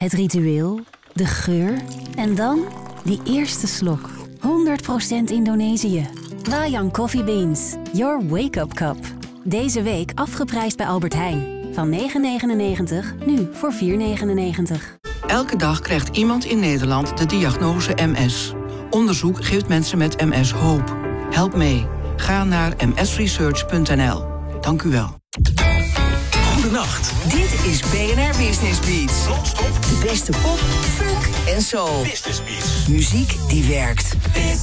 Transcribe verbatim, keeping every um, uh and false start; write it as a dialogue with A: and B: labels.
A: Het ritueel, de geur en dan die eerste slok. honderd procent Indonesië. Wayang Coffee Beans. Your wake-up cup. Deze week afgeprijsd bij Albert Heijn. Van negen negenennegentig, nu voor vier negenennegentig.
B: Elke dag krijgt iemand in Nederland de diagnose M S. Onderzoek geeft mensen met M S hoop. Help mee. Ga naar m s research punt n l. Dank u wel.
C: Goedenacht. Dit is B N R Business Beats. Non-stop. De beste pop, funk en soul. Business Beats. Muziek die werkt. Business